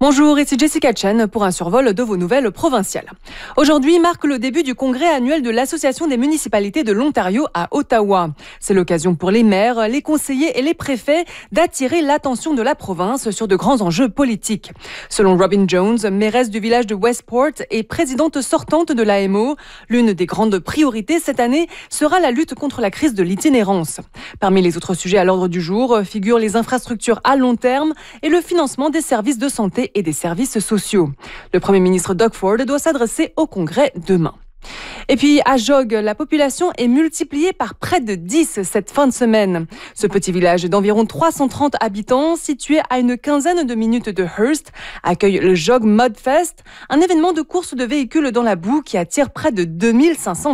Bonjour, ici Jessica Chen pour un survol de vos nouvelles provinciales. Aujourd'hui marque le début du congrès annuel de l'Association des municipalités de l'Ontario à Ottawa. C'est l'occasion pour les maires, les conseillers et les préfets d'attirer l'attention de la province sur de grands enjeux politiques. Selon Robin Jones, mairesse du village de Westport et présidente sortante de l'AMO, l'une des grandes priorités cette année sera la lutte contre la crise de l'itinérance. Parmi les autres sujets à l'ordre du jour figurent les infrastructures à long terme et le financement des services de santé et des services sociaux. Le Premier ministre Doug Ford doit s'adresser au Congrès demain. Et puis à Jog, la population est multipliée par près de 10 cette fin de semaine. Ce petit village d'environ 330 habitants, situé à une quinzaine de minutes de Hearst, accueille le Jog Mud Fest, un événement de course de véhicules dans la boue qui attire près de 2500